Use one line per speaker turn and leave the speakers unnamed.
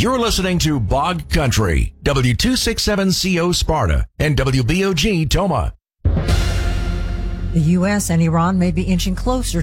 You're listening to Bog Country, W267CO Sparta and WBOG Toma.
The U.S. and Iran may be inching closer